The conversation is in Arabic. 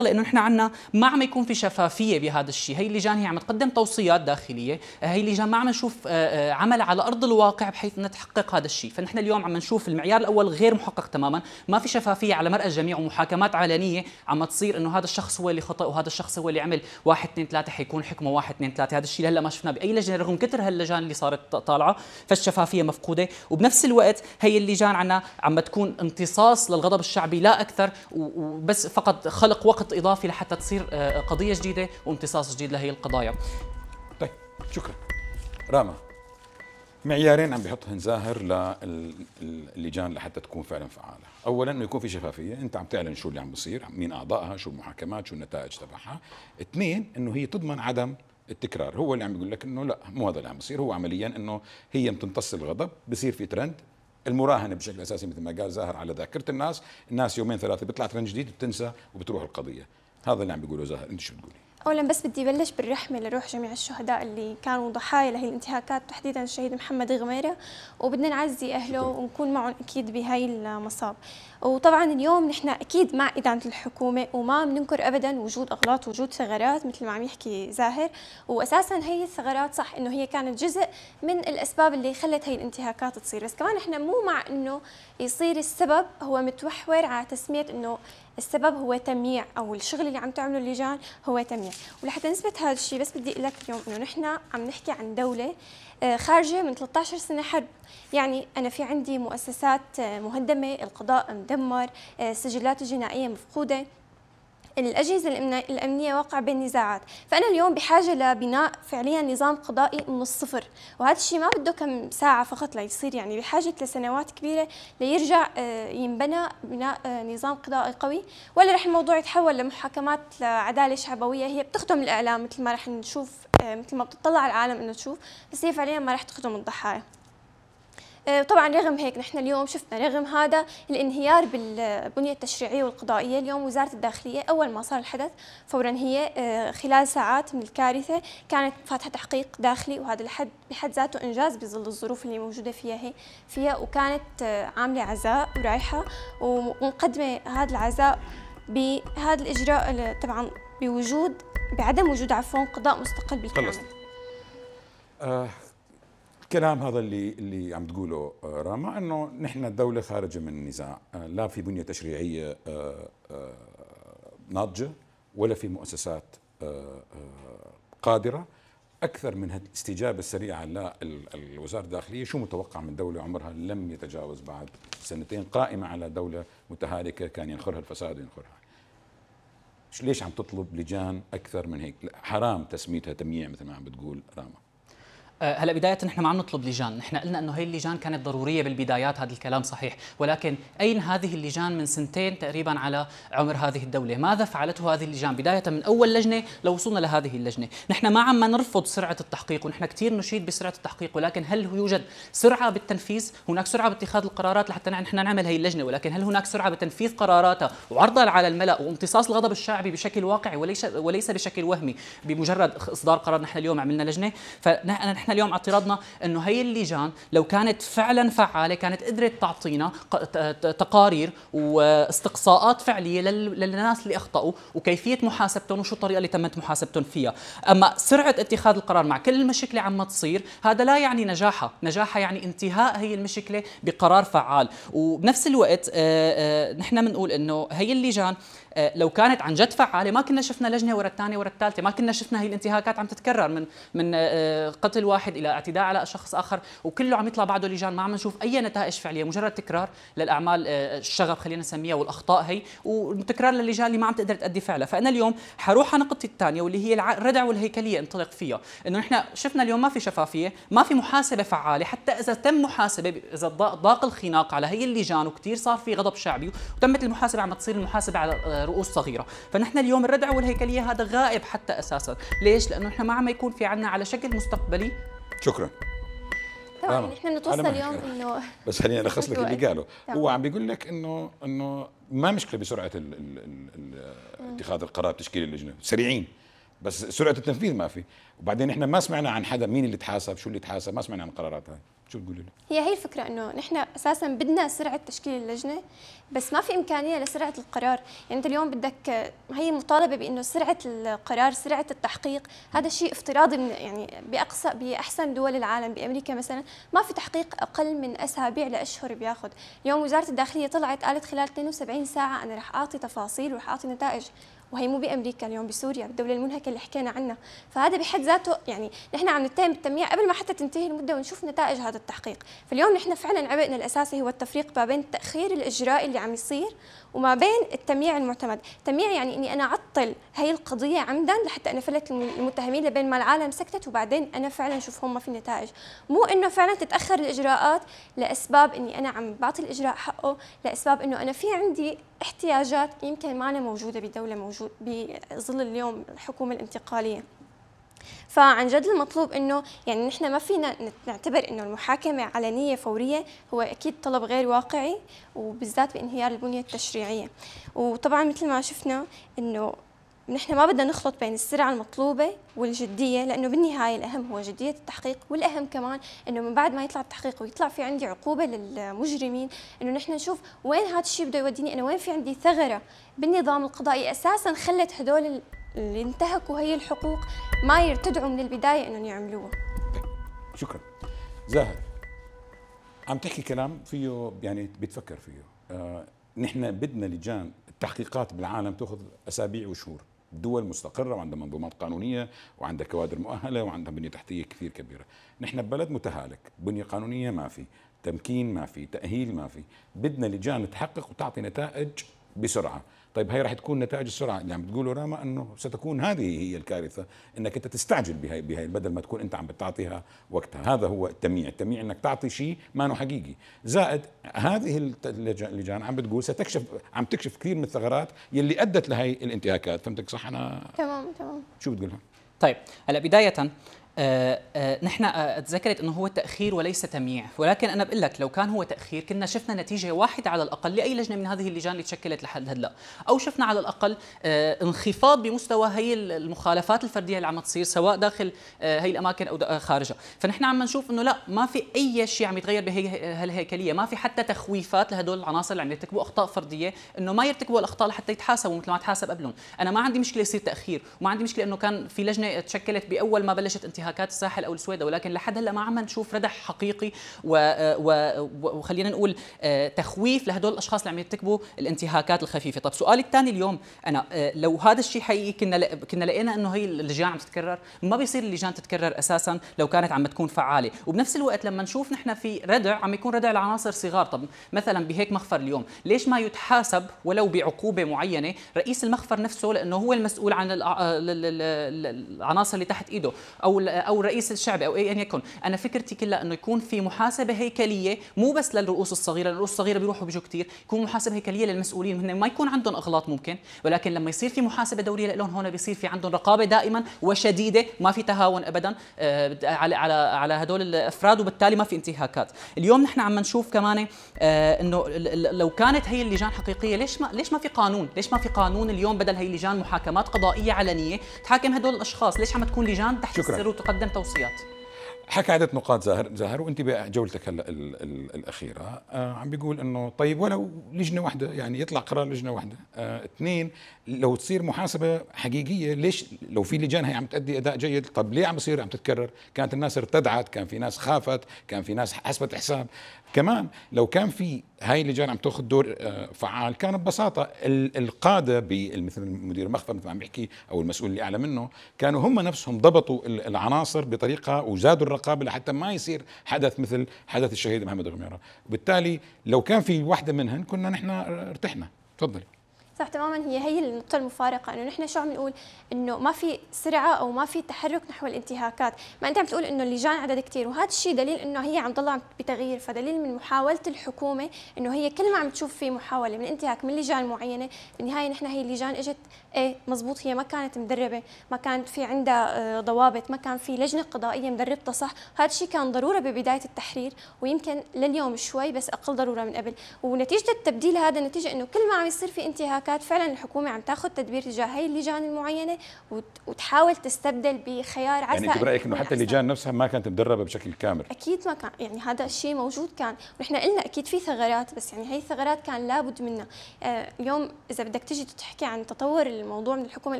لانه نحن عندنا ما عم يكون في شفافيه بهذا الشيء. هي اللجان هي عم تقدم توصيات داخليه، هي اللجان ما عم نشوف عمل على ارض الواقع بحيث انها تحقق هذا الشيء. فنحن اليوم عم نشوف المعيار الاول غير محقق تماما، ما في شفافيه على مرأى الجميع، ومحاكمات علنيه عم تصير انه هذا الشخص هو اللي خطأ وهذا الشخص هو اللي عمل 1 2 3 حيكون حكمه 1 2 3. هذا الشيء هلا ما شفناه باي لجنه رغم كثر هاللجان اللي صارت طالعه، فالشفافيه مفقوده. وبنفس الوقت هي اللجان عنا عم تكون امتصاص للغضب الشعبي لا اكثر، وبس فقط خلق وقت اضافي لحتى تصير قضيه جديده وامتصاص جديد لهي القضايا. طيب شكرا. راما، معيارين عم بيحطهن زاهر للجان لحتى تكون فعلا فعاله. اولا انه يكون في شفافيه، انت عم تعلن شو اللي عم بيصير، مين اعضائها، شو المحاكمات، شو النتائج تبعها. اثنين، انه هي تضمن عدم التكرار. هو اللي عم بيقول لك انه لا مو هذا اللي عم بيصير، هو عمليا انه هي بتمتص الغضب، بصير في ترند المراهنه بشكل اساسي مثل ما قال زاهر على ذاكره الناس يومين ثلاثه بيطلع ترند جديد وبتنسى وبتروح القضيه. هذا اللي عم بيقوله زاهر، انت شو بتقولي؟ اولا بس بدي بلش بالرحمه لروح جميع الشهداء اللي كانوا ضحايا لهي الانتهاكات، تحديدا الشهيد محمد غميره، وبدنا نعزي اهله ونكون معهم اكيد بهاي المصاب. وطبعا اليوم نحن اكيد مع ادانه الحكومه وما بننكر ابدا وجود اغلاط، وجود ثغرات مثل ما عم يحكي زاهر، واساسا هي الثغرات صح انه هي كانت جزء من الاسباب اللي خلت هي الانتهاكات تصير، بس كمان نحن مو مع انه يصير السبب هو متوحور على تسميه انه السبب هو تمييع او الشغل اللي عم تعمله اللجان هو تمييع. ولحتى نثبت هذا الشيء بس بدي اقول لك اليوم انه نحن عم نحكي عن دوله خارجه من 13 سنه حرب، يعني انا في عندي مؤسسات مهدمه، القضاء مدمر، السجلات الجنائيه مفقوده، الأجهزة الأمنية واقع بين نزاعات، فأنا اليوم بحاجة لبناء فعليا نظام قضائي من الصفر، وهذا الشيء ما بده كم ساعة فقط ليصير، يعني بحاجة لسنوات كبيرة ليرجع ينبنى بناء نظام قضائي قوي، ولا رح الموضوع يتحول لمحاكمات لعدالة شعبوية هي بتخدم الإعلام مثل ما رح نشوف، مثل ما بتطلع العالم إنه تشوف، بس هي فعليا ما رح تخدم الضحايا. طبعا رغم هيك نحن اليوم شفنا رغم هذا الانهيار بالبنية التشريعية والقضائية، اليوم وزارة الداخلية أول ما صار الحدث فورا هي خلال ساعات من الكارثة كانت فاتحة تحقيق داخلي، وهذا بحد ذاته إنجاز بظل الظروف اللي موجودة فيها وكانت عاملة عزاء ورايحة ومقدمة هذا العزاء بهذا الإجراء طبعا بعدم وجود قضاء مستقل بالكامل. الكلام هذا اللي عم تقوله راما، انه نحن الدوله خارجه من نزاع، لا في بنيه تشريعيه ناضجه ولا في مؤسسات قادره. اكثر من الاستجابه السريعه للوزاره الداخليه، شو متوقع من دوله عمرها لم يتجاوز بعد سنتين قائمه على دوله متهالكه كان ينخرها الفساد وينخرها؟ ليش عم تطلب لجان اكثر من هيك؟ حرام تسميتها تمييع مثل ما عم بتقول راما. هلا بداية نحن ما عم نطلب لجان، نحن قلنا انه هي اللجان كانت ضرورية بالبدايات، هذا الكلام صحيح، ولكن اين هذه اللجان من سنتين تقريبا على عمر هذه الدولة؟ ماذا فعلته هذه اللجان بداية من اول لجنة لوصولنا لهذه اللجنة؟ نحن ما عم نرفض سرعة التحقيق ونحن كثير نشيد بسرعة التحقيق، ولكن هل يوجد سرعة بالتنفيذ؟ هناك سرعة باتخاذ القرارات لحتى نحن نعمل هي اللجنة، ولكن هل هناك سرعة بتنفيذ قراراتها وعرضها على الملأ وامتصاص الغضب الشعبي بشكل واقعي وليس بشكل وهمي بمجرد اصدار قرار؟ نحن اليوم عملنا لجنة، فنحن اليوم اعتراضنا انه هي اللجان لو كانت فعلا فعاله كانت قدرت تعطينا تقارير واستقصاءات فعليه للناس اللي اخطاوا وكيفيه محاسبتهم وشو الطريقه اللي تمت محاسبتهم فيها. اما سرعه اتخاذ القرار مع كل المشكله عم تصير هذا لا يعني نجاحها يعني انتهاء هي المشكله بقرار فعال. وبنفس الوقت نحن بنقول انه هي اللجان لو كانت عن جد فعاله ما كنا شفنا لجنه ورا الثانيه ورا الثالثه، ما كنا شفنا هي الانتهاكات عم تتكرر من قتل واحد الى اعتداء على شخص اخر وكله عم يطلع بعده لجان، ما عم نشوف اي نتائج فعليه، مجرد تكرار للاعمال الشغب خلينا نسميها والاخطاء هي، وتكرار للجان اللي ما عم تقدر تأدي فعلها. فانا اليوم حروح على نقطتي الثانيه واللي هي الردع والهيكليه انطلق فيها، انه نحن شفنا اليوم ما في شفافيه، ما في محاسبه فعاله، حتى اذا تم محاسبه اذا ضاق الخناق على هي اللجان وكثير صار في غضب شعبي وتمت المحاسبه عم تصير المحاسبه على رؤوس صغيره، فنحن اليوم الردع والهيكليه هذا غائب حتى اساسا. ليش؟ لانه نحن ما عم يكون في عندنا على شكل مستقبلي. شكرا. طبعا نحن بنتوصل اليوم انه بس خليني الخص لك اللي قاله، هو عم بيقول لك انه ما مشكله بسرعه اتخاذ القرار تشكيل اللجنه، سريعين بس سرعه التنفيذ ما في. وبعدين احنا ما سمعنا عن حدا مين اللي تحاسب، شو اللي تحاسب، ما سمعنا عن القرارات هاي. شو بتقولي له؟ هي الفكرة انه نحن اساسا بدنا سرعة تشكيل اللجنة، بس ما في امكانية لسرعة القرار، يعني انت اليوم بدك هي مطالبة بانه سرعة القرار، سرعة التحقيق، هذا شيء افتراضي من يعني باحسن دول العالم، بامريكا مثلا ما في تحقيق اقل من اسابيع لاشهر بياخذ، اليوم وزارة الداخلية طلعت قالت خلال 72 ساعة انا رح اعطي تفاصيل ورح اعطي نتائج، وهي مو بامريكا، اليوم بسوريا بالدوله المنهكه اللي حكينا عنها، فهذا بحد ذاته يعني نحن عم نتهم بالتمييع قبل ما حتى تنتهي المده ونشوف نتائج هذا التحقيق، فاليوم نحن فعلا عبئنا الاساسي هو التفريق ما بين التاخير الاجرائي اللي عم يصير وما بين التمييع المعتمد، التمييع يعني اني انا اعطل هي القضيه عمدا لحتى انا فلت المتهمين لبين ما العالم سكتت وبعدين انا فعلا اشوف هم ما في نتائج، مو انه فعلا تتاخر الاجراءات لاسباب اني انا عم بعطي الاجراء حقه، لاسباب انه انا في عندي احتياجات يمكن ما أنا موجوده بدوله موجود بظل اليوم الحكومه الانتقاليه. فعن جد المطلوب انه يعني نحن ما فينا نعتبر انه المحاكمه علنيه فوريه، هو اكيد طلب غير واقعي وبالذات بانهيار البنيه التشريعيه، وطبعا مثل ما شفنا انه نحن ما بدنا نخلط بين السرعه المطلوبه والجديه، لانه بالنهايه الاهم هو جديه التحقيق، والاهم كمان انه من بعد ما يطلع التحقيق ويطلع في عندي عقوبه للمجرمين، انه نحن نشوف وين هذا الشيء بده يوديني، انا وين في عندي ثغره بالنظام القضائي اساسا خلت هدول اللي انتهكوا هي الحقوق ما يرتدعوا من البدايه انهم يعملوها. شكرا. زاهر، عم تحكي كلام فيه يعني بيتفكر فيه. نحن بدنا لجان التحقيقات بالعالم تاخذ اسابيع وشهور، دول مستقره وعندها منظومات قانونيه وعندها كوادر مؤهله وعندها بنيه تحتيه كثير كبيره. نحن ببلد متهالك، بنيه قانونيه ما في، تمكين ما في، تاهيل ما في، بدنا لجان تحقق وتعطي نتائج بسرعه. طيب هي راح تكون نتائج السرعه اللي عم بتقوله راما انه ستكون هذه هي الكارثه، انك انت تستعجل بهي بدل ما تكون انت عم بتعطيها وقتها. هذا هو التمييع انك تعطي شيء ما انه حقيقي. زائد هذه اللجان عم بتقول عم تكشف كثير من الثغرات يلي ادت لهي الانتهاكات. فهمتك صح؟ انا تمام. شو بتقولها؟ طيب هلا بدايه نحن تذكرت انه هو تاخير وليس تمييع، ولكن انا بقول لك لو كان هو تاخير كنا شفنا نتيجه واحده على الاقل لاي لجنه من هذه اللجان اللي تشكلت لحد هلا، او شفنا على الاقل انخفاض بمستوى هي المخالفات الفرديه اللي عم تصير سواء داخل هي الاماكن او خارجها، فنحن عم نشوف انه لا ما في اي شيء عم يتغير بهي الهيكليه، ما في حتى تخويفات لهدول العناصر اللي عم يرتكبوا اخطاء فرديه انه ما يرتكبوا الاخطاء لحتى يتحاسبوا مثل ما تحاسب قبلهم. انا ما عندي مشكله يصير تاخير، وما عندي مشكله انه كان في لجنه تشكلت باول ما بلشت انتهاكات الساحل او السويداء، ولكن لحد هلا ما عم نشوف ردع حقيقي وخلينا نقول تخويف لهدول الاشخاص اللي عم يرتكبوا الانتهاكات الخفيفه. طب سؤالي الثاني اليوم، انا لو هذا الشيء حقيقي كنا لقينا انه هي اللجان عم تتكرر، ما بيصير اللجان تتكرر اساسا لو كانت عم تكون فعاله، وبنفس الوقت لما نشوف نحن في ردع عم يكون ردع لعناصر صغار. طب مثلا بهيك مخفر اليوم ليش ما يتحاسب ولو بعقوبه معينه رئيس المخفر نفسه، لانه هو المسؤول عن العناصر اللي تحت ايده، او رئيس الشعب او ايا يكن. انا فكرتي كلها انه يكون في محاسبه هيكليه مو بس للرؤوس الصغيره، الرؤوس الصغيره بيروحوا بيجوا كثير، يكون محاسبه هيكليه للمسؤولين، هن ما يكون عندهم اغلاط ممكن، ولكن لما يصير في محاسبه دوريه لهم هون بيصير في عندهم رقابه دائما وشديده، ما في تهاون ابدا على هدول الافراد، وبالتالي ما في انتهاكات. اليوم نحن عم نشوف كمان انه لو كانت هي اللجان حقيقيه ليش ما في قانون؟ ليش ما في قانون اليوم بدل هي اللجان محاكمات قضائيه علنيه تحاكم هدول الاشخاص؟ ليش عم تكون لجان تحت السر وتقدم توصيات؟ حكى عدة نقاط زاهر وانت بجولتك هلا الاخيره عم بيقول انه طيب ولو لجنه واحده، يعني يطلع قرار لجنه واحده. اثنين، لو تصير محاسبه حقيقيه، ليش لو في لجان هي عم تؤدي اداء جيد، طب ليه عم بصير عم تتكرر؟ كانت الناس ارتدعت، كان في ناس خافت، كان في ناس حسبت حساب. كمان لو كان في هاي اللجان عم تاخذ دور فعال، كان ببساطه القاده مثل مدير المخفر مثل ما عم بيحكي او المسؤول اللي اعلى منه، كانوا هم نفسهم ضبطوا العناصر بطريقه وزادوا الرقابه لحتى ما يصير حدث مثل حدث الشهيد محمد غميره. وبالتالي لو كان في واحده منهن كنا نحن ارتحنا. تفضلي. صح تماما، هي النقطة المفارقة، انه نحن شو عم نقول؟ انه ما في سرعة او ما في تحرك نحو الانتهاكات، ما انت عم تقول انه اللجان عدد كثير، وهذا الشيء دليل انه هي عم تضل بتغيير، فدليل من محاولة الحكومة انه هي كل ما عم تشوف في محاولة من انتهاك من لجان معينة، بالنهاية نحن هي اللجان اجت مزبوط، هي ما كانت مدربة، ما كانت في عندها ضوابط، ما كان في لجنة قضائية مدربتها صح، هذا الشيء كان ضرورة ببداية التحرير، ويمكن لليوم شوي بس اقل ضرورة من قبل، ونتيجة التبديل هذا نتيجة انه كل ما عم يصير في انتهاكات انتهاكات فعلا الحكومه عم تاخذ تدبير تجاه هي اللجان المعينه وتحاول تستبدل بخيار عسى. يعني انت برايك انه حتى اللجان نفسها ما كانت مدربه بشكل كامل؟ اكيد ما كان، يعني هذا الشيء موجود كان، ونحن قلنا اكيد في ثغرات، بس يعني هي الثغرات كان لابد منها. اليوم اذا بدك تجي تحكي عن تطور الموضوع من الحكومه